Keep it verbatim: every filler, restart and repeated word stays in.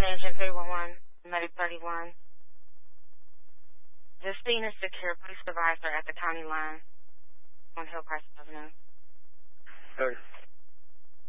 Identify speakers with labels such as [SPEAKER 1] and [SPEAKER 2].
[SPEAKER 1] one, Agent three one one, Medic thirty-one. The scene is secure. Please advise her at the county line on Hillcrest Avenue.
[SPEAKER 2] Okay.